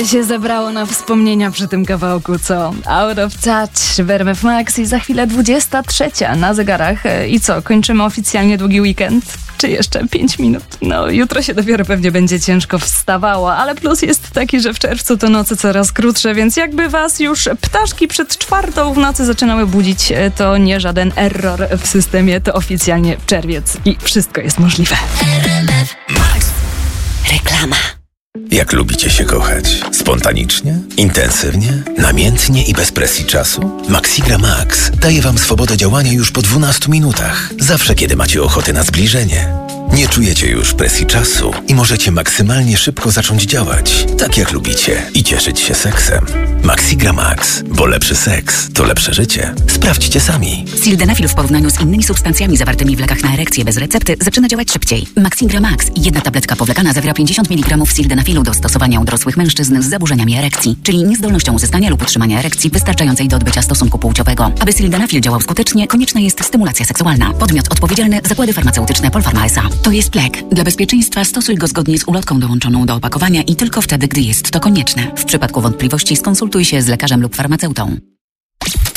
Ale się zebrało na wspomnienia przy tym kawałku, co? Out of Touch w RMF Max i za chwilę 23 na zegarach. I co, kończymy oficjalnie długi weekend? Czy jeszcze 5 minut? No, jutro się dopiero pewnie będzie ciężko wstawało, ale plus jest taki, że w czerwcu to noce coraz krótsze, więc jakby was już ptaszki przed 4 w nocy zaczynały budzić, to nie żaden error w systemie, to oficjalnie czerwiec i wszystko jest możliwe. RMF Max. Reklama. Jak lubicie się kochać? Spontanicznie? Intensywnie? Namiętnie i bez presji czasu? Maxigra Max daje wam swobodę działania już po 12 minutach. Zawsze, kiedy macie ochotę na zbliżenie. Nie czujecie już presji czasu i możecie maksymalnie szybko zacząć działać, tak jak lubicie i cieszyć się seksem. Maxigra Max, bo lepszy seks to lepsze życie. Sprawdźcie sami. Sildenafil w porównaniu z innymi substancjami zawartymi w lekach na erekcję bez recepty zaczyna działać szybciej. Maxigra Max, jedna tabletka powlekana zawiera 50 mg sildenafilu do stosowania u dorosłych mężczyzn z zaburzeniami erekcji, czyli niezdolnością uzyskania lub utrzymania erekcji wystarczającej do odbycia stosunku płciowego. Aby sildenafil działał skutecznie, konieczna jest stymulacja seksualna. Podmiot odpowiedzialny: Zakłady Farmaceutyczne Polpharma S.A. To jest lek. Dla bezpieczeństwa stosuj go zgodnie z ulotką dołączoną do opakowania i tylko wtedy, gdy jest to konieczne. W przypadku wątpliwości skonsultuj się z lekarzem lub farmaceutą.